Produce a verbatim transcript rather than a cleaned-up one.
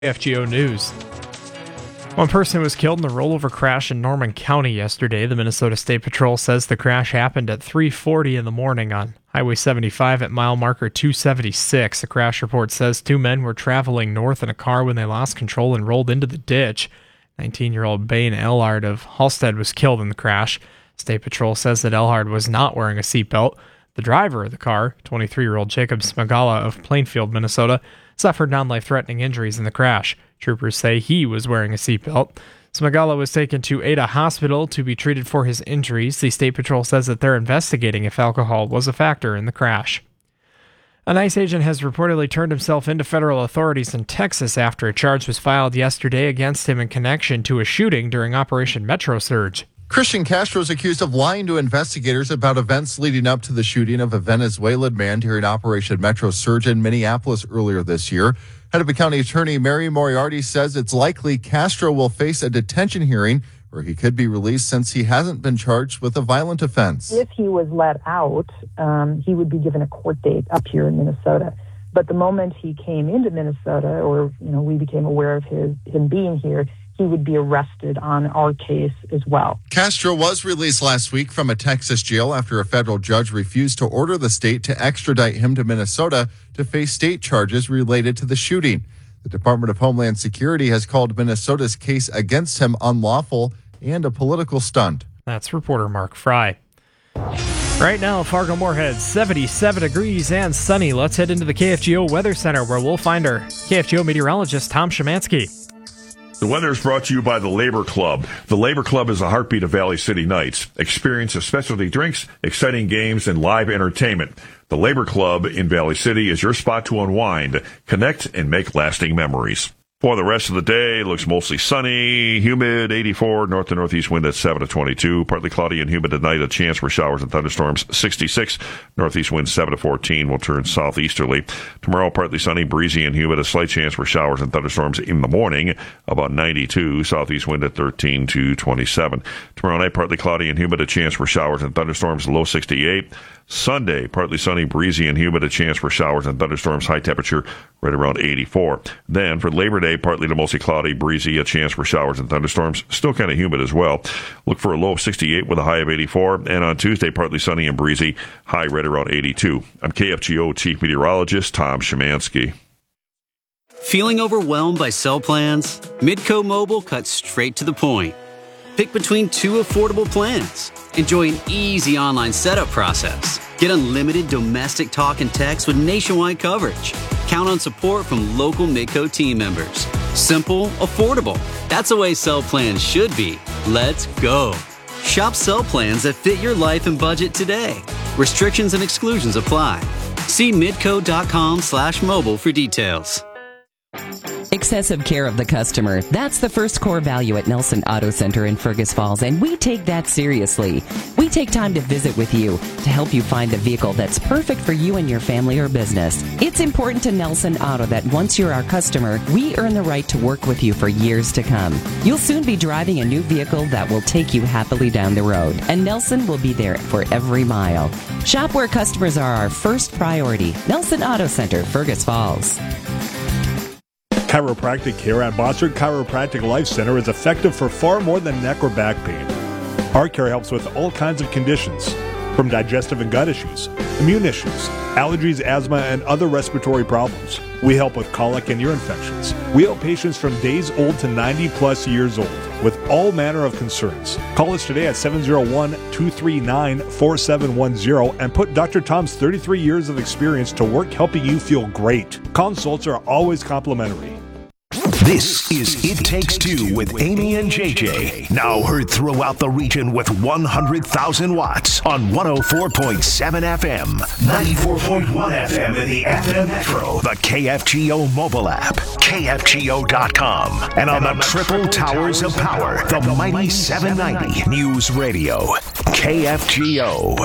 K F G O News. One person was killed in the rollover crash in Norman County yesterday. The Minnesota State Patrol says the crash happened at three forty in the morning on Highway seventy-five at mile marker two seventy-six. The crash report says two men were traveling north in a car when they lost control and rolled into the ditch. nineteen-year-old Bain Elhard of Halstead was killed in the crash. State Patrol says that Elhard was not wearing a seatbelt. The driver of the car, twenty-three-year-old Jacob Smagala of Plainfield, Minnesota, suffered non-life-threatening injuries in the crash. Troopers say he was wearing a seatbelt. Smagala was taken to Ada Hospital to be treated for his injuries. The State Patrol says that they're investigating if alcohol was a factor in the crash. An ICE agent has reportedly turned himself into federal authorities in Texas after a charge was filed yesterday against him in connection to a shooting during Operation Metro Surge. Christian Castro is accused of lying to investigators about events leading up to the shooting of a Venezuelan man during Operation Metro Surge in Minneapolis earlier this year. Hennepin County Attorney Mary Moriarty says it's likely Castro will face a detention hearing where he could be released since he hasn't been charged with a violent offense. If he was let out, um, he would be given a court date up here in Minnesota. But the moment he came into Minnesota, or you know, we became aware of his him being here, he would be arrested on our case as well. Castro was released last week from a Texas jail after a federal judge refused to order the state to extradite him to Minnesota to face state charges related to the shooting. The Department of Homeland Security has called Minnesota's case against him unlawful and a political stunt. That's reporter Mark Fry. Right now, Fargo Moorhead, seventy-seven degrees and sunny. Let's head into the K F G O Weather Center where we'll find our K F G O meteorologist, Tom Szymanski. The weather is brought to you by the Labor Club. The Labor Club is the heartbeat of Valley City Nights. Experience of specialty drinks, exciting games, and live entertainment. The Labor Club in Valley City is your spot to unwind, connect, and make lasting memories. For the rest of the day, it looks mostly sunny, humid, eighty-four, north to northeast wind at seven to twenty-two, partly cloudy and humid tonight, a chance for showers and thunderstorms, sixty-six, northeast wind seven to fourteen, will turn southeasterly. Tomorrow, partly sunny, breezy and humid, a slight chance for showers and thunderstorms in the morning, about ninety-two, southeast wind at thirteen to twenty-seven. Tomorrow night, partly cloudy and humid, a chance for showers and thunderstorms, low sixty-eight. Sunday, partly sunny, breezy and humid, a chance for showers and thunderstorms, high temperature right around eighty-four. Then for Labor Day, partly to mostly cloudy, breezy, a chance for showers and thunderstorms, still kind of humid as well. Look for a low of sixty-eight with a high of eighty-four. And on Tuesday, partly sunny and breezy, high right around eighty-two. I'm K F G O Chief Meteorologist Tom Szymanski. Feeling overwhelmed by cell plans? Midco Mobile cuts straight to the point. Pick between two affordable plans. Enjoy an easy online setup process. Get unlimited domestic talk and text with nationwide coverage. Count on support from local Midco team members. Simple, affordable. That's the way cell plans should be. Let's go. Shop cell plans that fit your life and budget today. Restrictions and exclusions apply. See midco.com slash mobile for details. Excessive care of the customer. That's the first core value at Nelson Auto Center in Fergus Falls, and we take that seriously. We take time to visit with you to help you find the vehicle that's perfect for you and your family or business. It's important to Nelson Auto that once you're our customer, we earn the right to work with you for years to come. You'll soon be driving a new vehicle that will take you happily down the road, and Nelson will be there for every mile. Shop where customers are our first priority. Nelson Auto Center, Fergus Falls. Chiropractic care at Bossard Chiropractic Life Center is effective for far more than neck or back pain. Our care helps with all kinds of conditions, from digestive and gut issues, immune issues, allergies, asthma, and other respiratory problems. We help with colic and ear infections. We help patients from days old to ninety plus years old with all manner of concerns. Call us today at seven oh one, two three nine, four seven one zero and put Doctor Tom's thirty-three years of experience to work helping you feel great. Consults are always complimentary. This is It Takes Two with Amy and J J. Now heard throughout the region with one hundred thousand watts on one oh four point seven F M, ninety-four point one F M in the F M Metro, the K F G O mobile app, K F G O dot com, and on the triple towers of power, the mighty seven ninety News Radio, K F G O.